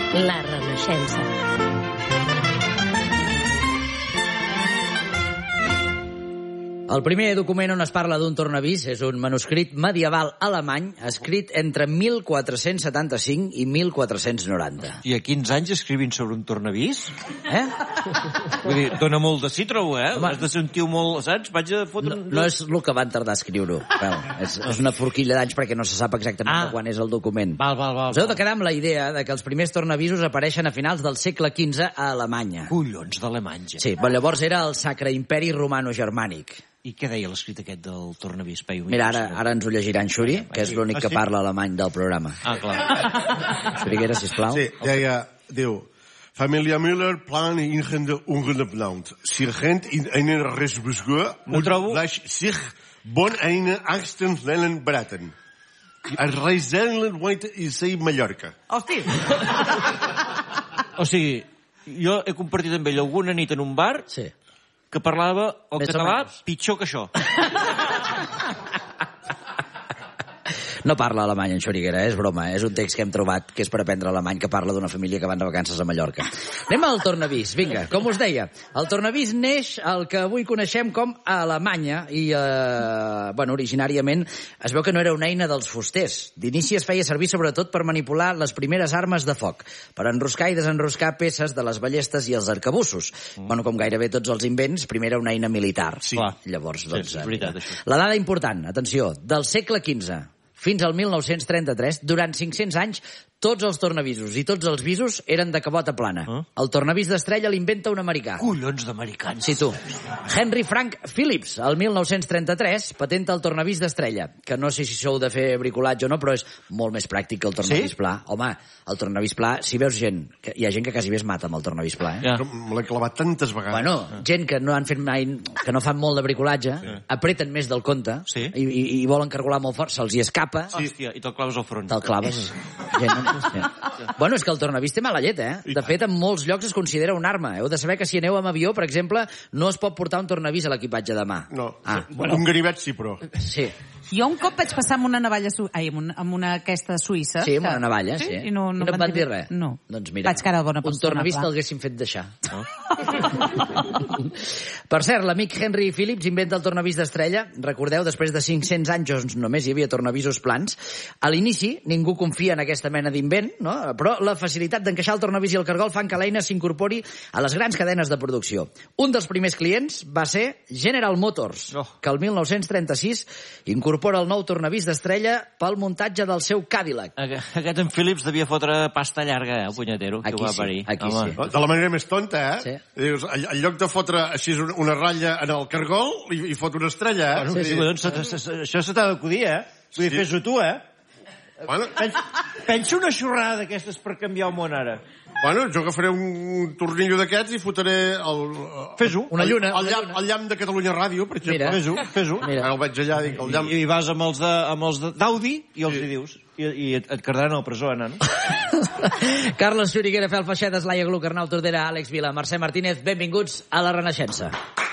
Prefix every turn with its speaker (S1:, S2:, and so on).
S1: La Renaixença.
S2: El primer document on es parla d'un tornavís és un manuscrit medieval alemany escrit entre 1475 i 1490.
S3: I a 15 anys escrivint sobre un tornavís?
S2: Vull
S3: dir, dona molt de sí, trobo,
S2: Home,
S3: has de sentir molt, saps? Vaig a fotre...
S2: No és el que van tardar a escriure-ho. És una forquilla d'anys perquè no se sap exactament quan és el document.
S3: Val.
S2: Us heu de quedar amb la idea de que els primers tornavisos apareixen a finals del segle XV a Alemanya.
S3: Collons, d'Alemanya.
S2: Sí, però llavors era el Sacre Imperi Romano-Germànic.
S3: I què deia l'escrit aquest del tornavís?
S2: Mira, ara ens ho llegirà en Xuri, que és l'únic que parla alemany del programa.
S3: Clar.
S2: Xuriguera, sisplau.
S4: Sí, diu... Familie Müller plan ingende ongeneplant. Sergent in einen resbusgeur und gleich sich bon eine Angsten lellen braten. El reiselen waite i sei Mallorca.
S5: Hosti!
S3: O sigui, jo he compartit amb ell alguna nit en un bar que parlava el català pitjor que això.
S2: No parla alemany en Xuriguera, és broma. És un text que hem trobat que és per aprendre alemany, que parla d'una família que van de vacances a Mallorca. Anem al tornavís, vinga. Com us deia, el tornavís neix el que avui coneixem com a Alemanya i, originàriament es veu que no era una eina dels fusters. D'inici es feia servir sobretot per manipular les primeres armes de foc, per enroscar i desenroscar peces de les ballestes i els arcabussos. Com gairebé tots els invents, primer era una eina militar.
S3: Sí.
S2: Llavors,
S3: és veritat, això.
S2: La dada important, atenció, del segle XV fins al 1933, durant 500 anys, tots els tornavisos i tots els visos eren de cabota plana. El tornavís d'estrella l'inventa un americà.
S3: Collons d'americans.
S2: Sí, tu. Henry Frank Phillips, el 1933, patenta el tornavís d'estrella, que no sé si sou de fer bricolatge o no, però és molt més pràctic que el tornavís pla. Home, el tornavís pla, si veus gent, hi ha gent que quasi bé es mata amb el tornavís pla,
S4: Me l'he clavat tantes vegades.
S2: Bueno, gent que no han fet mai, que no fan molt de bricolatge, apreten més del compte i volen cargolar molt fort, se'ls hi escapa.
S3: Hòstia, i te'l claves al front.
S2: Te'l claves. Bueno, és que el tornavís té mala llet, De fet, en molts llocs es considera una arma. Heu de saber que si aneu amb avió, per exemple, no es pot portar un tornavís a l'equipatge de mà.
S4: No, un ganivet sí, però...
S2: Sí.
S5: Jo un cop vaig passar amb una navalla amb una aquesta suïssa.
S2: Sí, amb una navalla, sí.
S5: I no
S2: et van dir res?
S5: No.
S2: Doncs mira,
S5: vaig quedar bona
S2: un tornavís t'haguessin fet deixar. Per cert, l'amic Henry Phillips inventa el tornavís d'estrella. Recordeu, després de 500 anys on només hi havia tornavisos plans. A l'inici, ningú confia en aquesta mena d'invent, no? Però la facilitat d'encaixar el tornavís i el cargol fan que l'eina s'incorpori a les grans cadenes de producció. Un dels primers clients va ser General Motors, que el 1936 incorpora el nou tornavís d'estrella pel muntatge del seu Cadillac.
S3: Aquest en Phillips devia fotre pasta llarga, el punyetero, que ho va parir.
S2: Aquí sí.
S4: De la manera més tonta,
S2: Sí.
S4: Dius, en lloc de fotre així una ratlla en el cargol, hi fot una estrella,
S3: Això se t'ha d'acudir, Vull dir, fes-ho tu,
S4: Bueno,
S3: pensa una xorrada d'aquestes per canviar el món ara.
S4: Bueno, jo agafaré un tornillo d'aquests i fotré
S3: Fes-ho.
S2: Una lluna.
S4: el llamp de Catalunya Ràdio, per exemple.
S2: Mira.
S3: Fes-ho.
S4: Ara el veig allà, dic, el llamp...
S3: I vas amb els d'Audi i els hi dius. I et quedaran a la presó, nano.
S2: Carles Xuriguera, Fel Feixedes, Laia Gluck, Arnau Tordera, Àlex Vila, Mercè Martínez, benvinguts a La Renaixença.